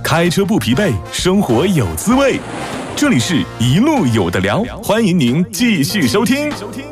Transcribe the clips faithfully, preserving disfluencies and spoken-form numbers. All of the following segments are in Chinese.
开车不疲惫，生活有滋味。这里是一路有的聊，欢迎您继续收听。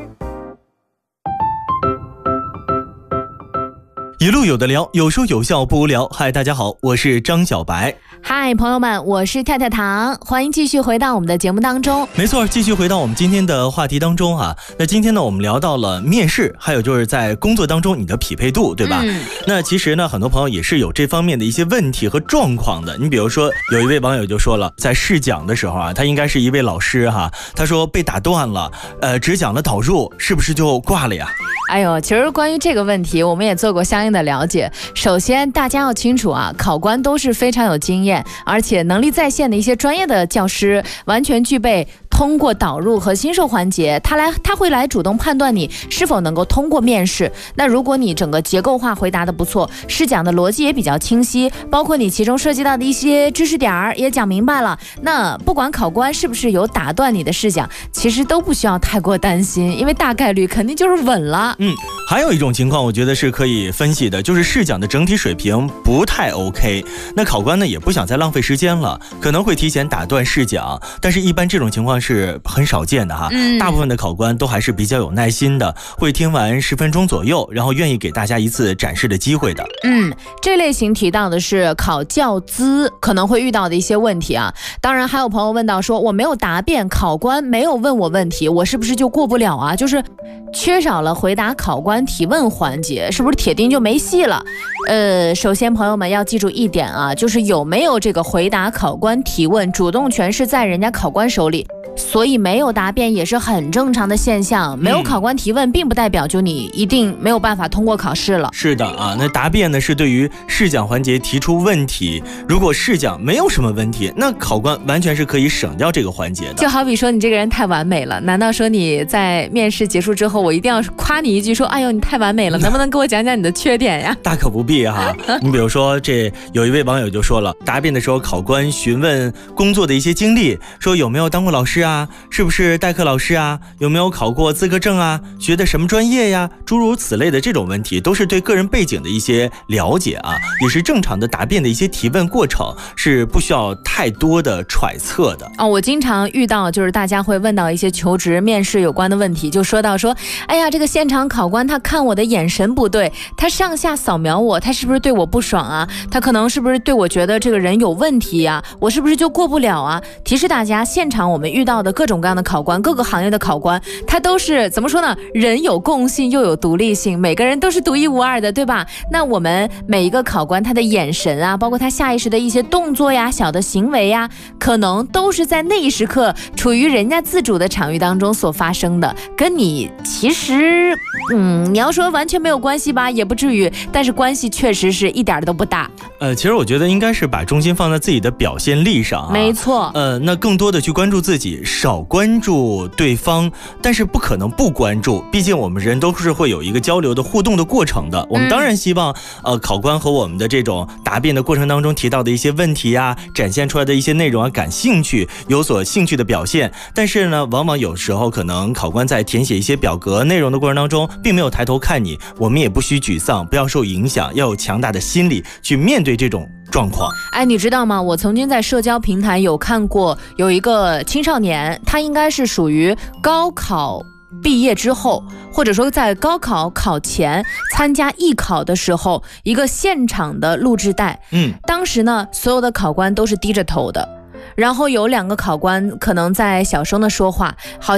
一路有的聊，有说有笑不无聊。嗨，大家好，我是张小白。 嗨，朋友们，我是跳跳糖，欢迎继续回到我们的节目当中。 没错，继续回到我们今天的话题当中啊。那今天呢，我们聊到了面试，还有就是在工作当中你的匹配度，对吧？嗯、那其实呢，很多朋友也是有这方面的一些问题和状况的。你比如说，有一位网友就说了，在试讲的时候啊，他应该是一位老师哈，他说被打断了，呃，只讲了导入，是不是就挂了呀？ 哎呦，其实关于这个问题，我们也做过相应的了解。首先，大家要清楚啊，考官都是非常有经验，而且能力在线的一些专业的教师，完全具备通过导入和新售环节，他来他会来主动判断你是否能够通过面试。那如果你整个结构化回答的不错，试讲的逻辑也比较清晰，包括你其中涉及到的一些知识点儿也讲明白了，那不管考官是不是有打断你的试讲，其实都不需要太过担心，因为大概率肯定就是稳了。 嗯，还有一种情况，我觉得是可以分析的，就是试讲的整体水平不太 OK， 那考官呢也不想再浪费时间了，可能会提前打断试讲，但是一般这种情况是很少见的哈。嗯，大部分的考官都还是比较有耐心的，会听完十分钟左右，然后愿意给大家一次展示的机会的。 嗯，这类型提到的是考教资可能会遇到的一些问题啊。当然还有朋友问到说，我没有答辩，考官没有问我问题，我是不是就过不了啊？就是缺少了回答考官提问环节，是不是铁定就没戏了？呃，首先朋友们要记住一点啊，就是有没有这个回答考官提问，主动权是在人家考官手里。所以没有答辩也是很正常的现象，没有考官提问并不代表就你一定没有办法通过考试了。 是的啊，那答辩呢是对于试讲环节提出问题，如果试讲没有什么问题，那考官完全是可以省掉这个环节的。 就好比说你这个人太完美了，难道说你在面试结束之后，我一定要夸你一句说，哎呦你太完美了，能不能给我讲讲你的缺点呀？ 大可不必哈。你比如说，这有一位网友就说了，答辩的时候考官询问工作的一些经历，说有没有当过老师啊，是不是代课老师啊，有没有考过资格证啊，学的什么专业呀，诸如此类的这种问题，都是对个人背景的一些了解啊，也是正常的答辩的一些提问过程，是不需要太多的揣测的。 哦，我经常遇到就是大家会问到一些求职面试有关的问题，就说到说，哎呀，这个现场考官他看我的眼神不对，他上下扫描我，他是不是对我不爽啊？他可能是不是对我觉得这个人有问题呀？我是不是就过不了啊？提示大家，现场我们遇到的各种各样的考官，各个行业的考官，他都是怎么说呢？人有共性又有独立性，每个人都是独一无二的，对吧？那我们每一个考官他的眼神啊，包括他下意识的一些动作呀、小的行为呀，可能都是在那一时刻处于人家自主的场域当中所发生的，跟你其实嗯，你要说完全没有关系吧，也不至于，但是关系确实是一点都不大。 呃，其实我觉得应该是把重心放在自己的表现力上啊。 没错。 呃，那更多的去关注自己，少关注对方，但是不可能不关注，毕竟我们人都是会有一个交流的互动的过程的。我们当然希望呃考官和我们的这种答辩的过程当中提到的一些问题啊，展现出来的一些内容啊，感兴趣，有所兴趣的表现。但是呢，往往有时候可能考官在填写一些表格内容的过程当中，并没有抬头看你，我们也不需沮丧，不要受影响，要有强大的心理去面对这种状况。 哎，你知道吗？我曾经在社交平台有看过有一个青少年，他应该是属于高考毕业之后，或者说在高考考前参加艺考的时候，一个现场的录制带。嗯，当时呢，所有的考官都是低着头的，然后有两个考官可能在小声的说话，好